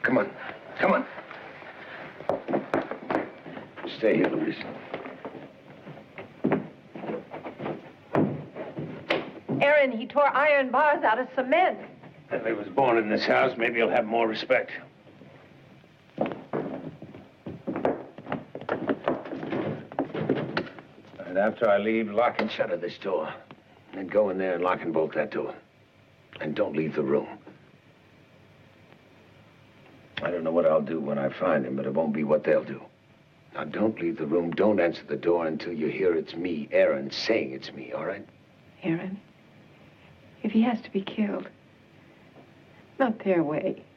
Come on. Come on. Stay here, Louise. Aaron, he tore iron bars out of cement. If he was born in this house, maybe he'll have more respect. And after I leave, lock and shutter this door. And then go in there and lock and bolt that door. And don't leave the room. I don't know what I'll do when I find him, but it won't be what they'll do. Now, don't leave the room. Don't answer the door until you hear it's me, Aaron, saying it's me, all right? Aaron, if he has to be killed, not their way.